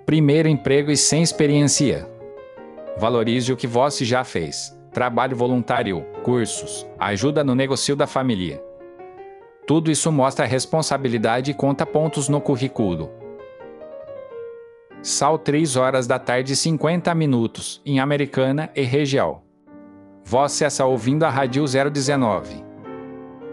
primeiro emprego e sem experiência. Valorize o que você já fez. Trabalho voluntário, cursos, ajuda no negócio da família. Tudo isso mostra responsabilidade e conta pontos no currículo. Sal 3 horas da tarde e 50 minutos, em Americana e região. Você está ouvindo a Rádio 019.